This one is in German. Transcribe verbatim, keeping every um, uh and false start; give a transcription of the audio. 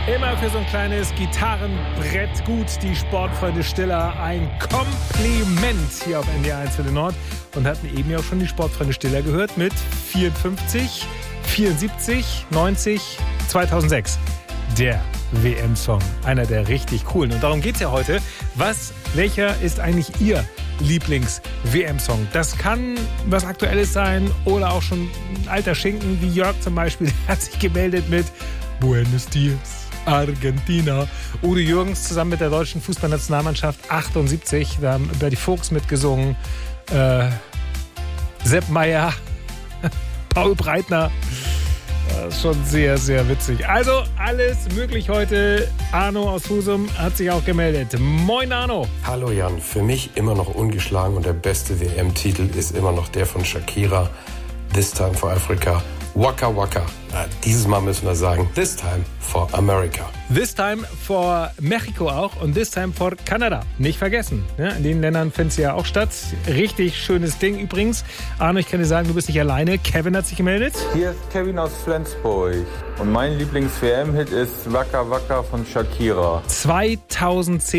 Immer für so ein kleines Gitarrenbrett gut, die Sportfreunde Stiller. Ein Kompliment hier auf N D R eins für den Nord. Und hatten eben ja auch schon die Sportfreunde Stiller gehört mit vierundfünfzig, vierundsiebzig, neunzig, zweitausendsechs. Der W M-Song. Einer der richtig coolen. Und darum geht's ja heute. Was, welcher ist eigentlich Ihr Lieblings-W M-Song? Das kann was Aktuelles sein oder auch schon ein alter Schinken, wie Jörg zum Beispiel. Der hat sich gemeldet mit Buenos Dias, Argentina. Udo Jürgens zusammen mit der deutschen Fußballnationalmannschaft achtundsiebzig. Da haben Berti Fuchs mitgesungen. Äh, Sepp Maier, Paul Breitner. Das ist schon sehr, sehr witzig. Also alles möglich heute. Arno aus Husum hat sich auch gemeldet. Moin Arno. Hallo Jan, für mich immer noch ungeschlagen und der beste W M-Titel ist immer noch der von Shakira. This Time for Africa. Waka Waka. Na, dieses Mal müssen wir sagen, This Time for America. This Time for Mexiko auch und This Time for Kanada. Nicht vergessen. Ja, in den Ländern findet es ja auch statt. Richtig schönes Ding übrigens. Arno, ich kann dir sagen, du bist nicht alleine. Kevin hat sich gemeldet. Hier ist Kevin aus Flensburg. Und mein Lieblings-W M-Hit ist Waka Waka von Shakira. zweitausendzehn